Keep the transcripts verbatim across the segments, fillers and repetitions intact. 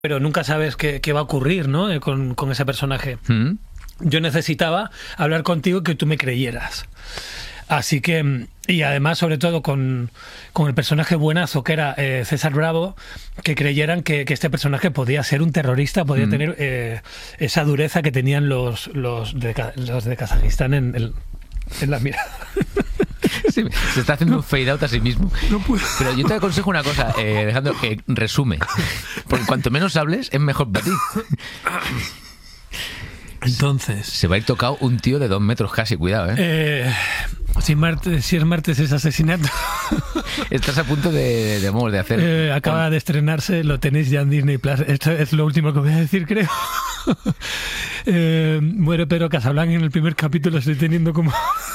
pero nunca sabes qué, qué va a ocurrir, ¿no? Eh, con, con ese personaje. ¿Mm? Yo necesitaba hablar contigo y que tú me creyeras. Así que, y además, sobre todo, con, con el personaje buenazo que era eh, César Bravo, que creyeran que, que este personaje podía ser un terrorista, podía mm. tener eh, esa dureza que tenían los, los, de, los de Kazajistán en, en, en la mirada. Sí, se está haciendo un fade out a sí mismo. No puedo. Pero yo te aconsejo una cosa, eh, Alejandro, que resume. Porque cuanto menos hables, es mejor para ti. Entonces... Se va a ir tocado un tío de dos metros casi, cuidado, ¿eh? eh si, martes, si es martes es asesinato. Estás a punto de, de, amor, de hacer... Eh, acaba de estrenarse, lo tenéis ya en Disney Plus. Esto es lo último que voy a decir, creo. eh, muere Pedro Casablanca en el primer capítulo, estoy teniendo como...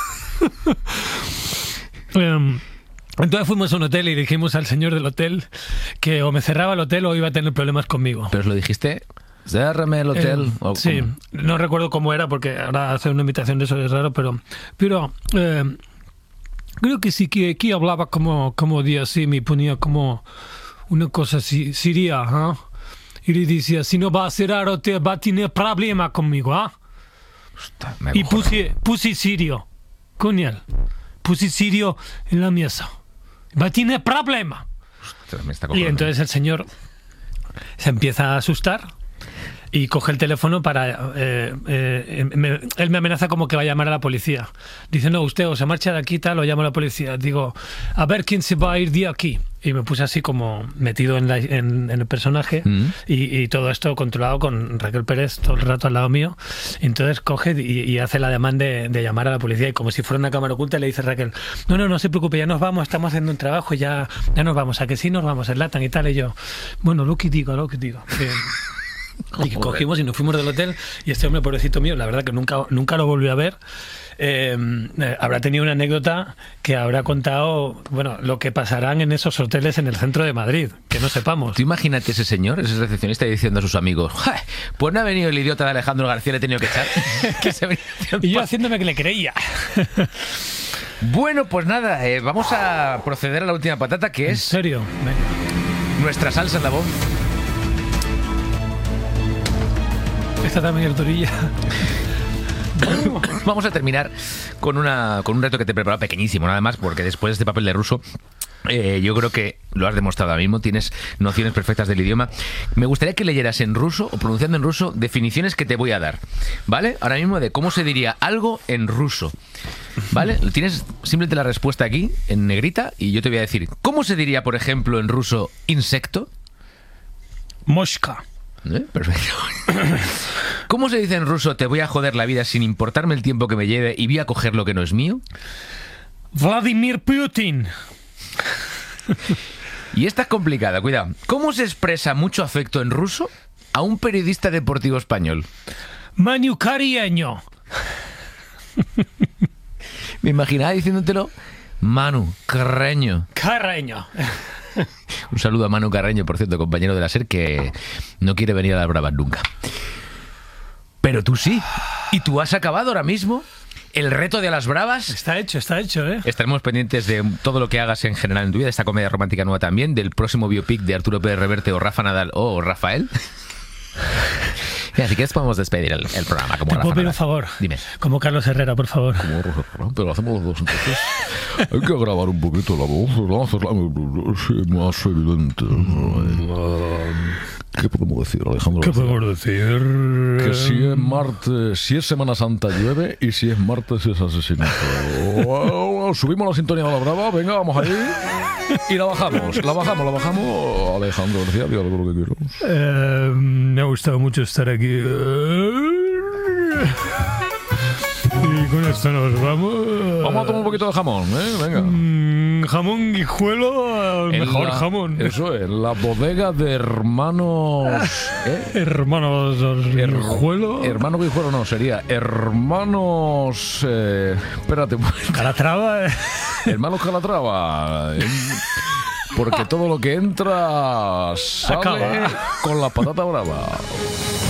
um, Entonces fuimos a un hotel y dijimos al señor del hotel que o me cerraba el hotel o iba a tener problemas conmigo. ¿Pero os lo dijiste? Cérrame el hotel. Eh, ¿O sí, cómo? No recuerdo cómo era porque ahora hacer una invitación de eso es raro, pero pero eh, creo que sí que aquí hablaba como como de así, me ponía como una cosa así, siria, ¿eh? Y le decía, si no va a cerrar hotel va a tener problema conmigo, ¿ah? ¿eh? Y puse, puse sirio con él, puse sirio en la mesa, va a tener problema. Ostras, me está y entonces el señor se empieza a asustar y coge el teléfono para... Eh, eh, me, él me amenaza como que va a llamar a la policía. Dice, no, usted o se marcha de aquí, tal, o llamo a la policía. Digo, a ver quién se va a ir de aquí. Y me puse así como metido en, la, en, en el personaje mm. y, y todo esto controlado con Raquel Pérez todo el rato al lado mío. Entonces coge y, y hace la demanda de, de llamar a la policía y como si fuera una cámara oculta le dice Raquel, no, no, no se preocupe, ya nos vamos, estamos haciendo un trabajo, ya, ya nos vamos, a que sí nos vamos, enlatan y tal. Y yo, bueno, lo que digo, lo que digo. Que, y que cogimos y nos fuimos del hotel y este hombre, pobrecito mío, la verdad que nunca, nunca lo volví a ver. Eh, eh, habrá tenido una anécdota que habrá contado, bueno, lo que pasarán en esos hoteles en el centro de Madrid, que no sepamos. Tú imagínate ese señor, ese recepcionista diciendo a sus amigos, pues no ha venido el idiota de Alejandro García, le he tenido que echar. que se y yo haciéndome que le creía. Bueno, pues nada, eh, vamos a proceder a la última patata, que es... ¿En serio? Nuestra salsa en la voz. Esta también es torilla. Vamos a terminar con una con un reto que te he preparado pequeñísimo, nada más, porque después de este papel de ruso, eh, yo creo que lo has demostrado ahora mismo, tienes nociones perfectas del idioma. Me gustaría que leyeras en ruso, o pronunciando en ruso, definiciones que te voy a dar, ¿vale? Ahora mismo de cómo se diría algo en ruso, ¿vale? Tienes simplemente la respuesta aquí, en negrita, y yo te voy a decir, ¿cómo se diría, por ejemplo, en ruso, insecto? Mosca. ¿Eh? Perfecto. ¿Cómo se dice en ruso te voy a joder la vida sin importarme el tiempo que me lleve y voy a coger lo que no es mío? Vladimir Putin. Y esta es complicada, cuidado. ¿Cómo se expresa mucho afecto en ruso a un periodista deportivo español? Manu Carreño. Me imaginaba diciéndotelo Manu Carreño. Carreño. Un saludo a Manu Carreño, por cierto, compañero de la SER, que no quiere venir a las bravas nunca. Pero tú sí. Y tú has acabado ahora mismo el reto de las bravas. Está hecho, está hecho, ¿eh? Estaremos pendientes de todo lo que hagas en general en tu vida, de esta comedia romántica nueva también, del próximo biopic de Arturo Pérez Reverte o Rafa Nadal o Rafael. Y así que podemos despedir el, el programa. Como ¿Te puedo pedir un favor? Dime. Como Carlos Herrera, por favor. Como Carlos Herrera, pero hacemos los dos entonces. Hay que grabar un poquito la voz, vamos a hacerla más evidente. ¿Qué podemos decir, Alejandro? ¿Qué podemos decir? Que si es martes, si es Semana Santa llueve y si es martes es asesinato. Subimos la sintonía de la brava, venga, vamos ahí. Y la bajamos, la bajamos, la bajamos. Alejandro García, diga lo que quiero. Eh, me ha gustado mucho estar aquí. Y con esto nos vamos. Vamos a tomar un poquito de jamón, ¿eh? Venga. Mm, jamón guijuelo, el mejor la, jamón. Eso es, la bodega de hermanos. ¿eh? Hermanos Guijuelo. Her, hermano Guijuelo no, sería hermanos. Eh, espérate. Calatrava. Hermanos Calatrava. Porque todo lo que entra sale Acaba. con la patata brava.